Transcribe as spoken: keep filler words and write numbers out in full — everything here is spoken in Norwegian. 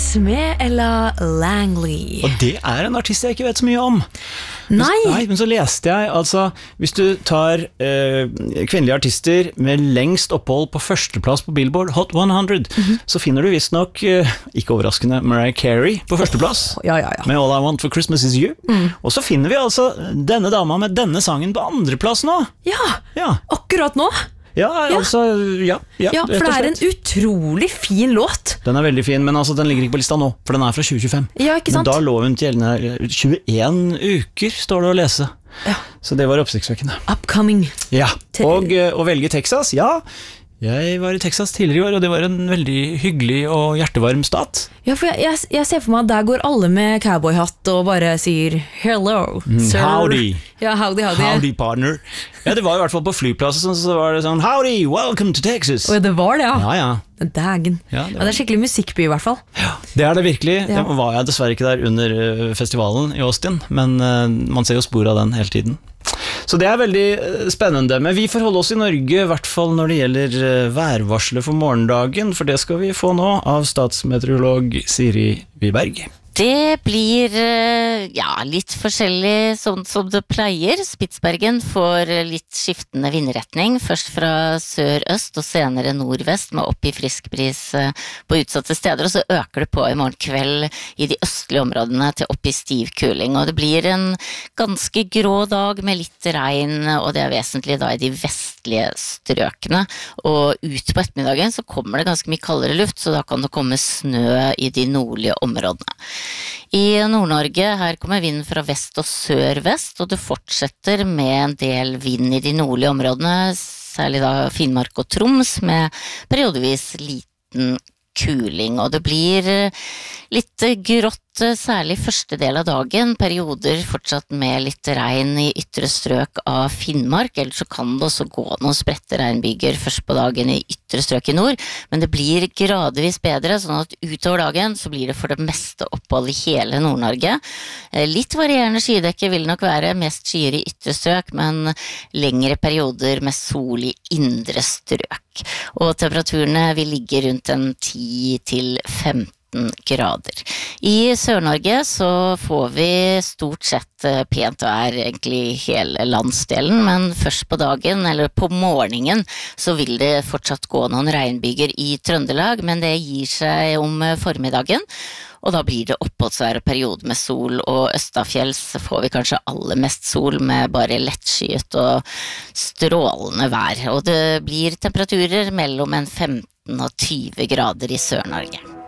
med Ella Langley. Og det er en artist jeg ikke vet så mye om. Nei. Nei, men så leste jeg, altså, hvis du tar eh, kvinnelige artister med lengst opphold på førsteplass på Billboard Hot hundre, mm-hmm. så finner du visst nok, eh, ikke overraskende, Mariah Carey på førsteplass, oh, ja, ja, ja. med All I Want for Christmas Is You. Mm. Og så finner vi altså denne dama med denne sangen på andreplass nå. Ja, ja. akkurat nå. Ja, altså, ja, ja, ja, for det er en utrolig fin låt. Den er veldig fin, men altså, den ligger ikke på lista nå, for den er fra tjue tjuefem. Ja, ikke sant? Men da lå hun til gjeldende tjueen uker, står det å lese. Ja. Så det var oppsiktsvekkende. Upcoming. Ja, og å velge Texas, ja. Jeg var i Texas tidligere i år, og det var en veldig hyggelig og hjertevarm stat. Ja, for jeg, jeg, jeg ser for meg at der går alle med cowboyhatt og bare sier hello, sir. Howdy. Ja, howdy, howdy. Howdy, partner. Ja, det var i hvert fall på flyplassen, så var det sånn, howdy, welcome to Texas. Og det var det, ja. Ja, ja. Dagen. Ja, det, ja, det er skikkelig musikkby i hvert fall. Ja, det er det virkelig. Ja. Det var jeg dessverre ikke der under festivalen i Austin, men uh, man ser jo spor av den hele tiden. Så det er veldig spennende, men vi forholder oss i Norge, i hvert fall når det gjelder værvarslet for morgendagen, for det skal vi få nå av statsmeteorolog Siri Wiberg. Det blir ja, litt forskjellig sånn som det pleier. Spitsbergen får litt skiftende vindretning, først fra sør-øst og senere nordvest med opp i friskbris på utsatte steder, og så øker det på i morgen kveld i de østlige områdene til opp i stiv kuling. Og det blir en ganske grå dag med litt regn, og det er vesentlig da i de vestlige strøkene. Og ut på ettermiddagen så kommer det ganske mye kaldere luft, så da kan det komme snø i de nordlige områdene. I Nord-Norge her kommer vind fra vest og sør-vest, og det fortsetter med en del vind i de nordlige områdene, særlig da Finnmark og Troms, med periodevis liten kuling, og det blir litt grått, særlig første del av dagen, perioder fortsatt med litt regn i ytre strøk av Finnmark, eller så kan det også gå noen spredte regnbyger først på dagen i ytre strøk i nord, men det blir gradvis bedre, sånn at utover dagen så blir det for det meste opphold i hele Nord-Norge. Litt varierende skydekke vil nok være, mest skyer i ytre strøk, men lengre perioder med sol i indre strøk. Og temperaturene vil ligge rundt en ti til femten grader. I Sør-Norge så får vi stort sett pent vær egentlig hele landsdelen, men først på dagen eller på morgenen så vil det fortsatt gå noen regnbyger i Trøndelag, men det gir seg om formiddagen. Og da blir det oppholdsvær og periode med sol, og østafjells får vi kanskje aller mest sol med bare lettskyet og strålende vær. Og det blir temperaturer mellom en femten og tyve grader i Sør-Norge.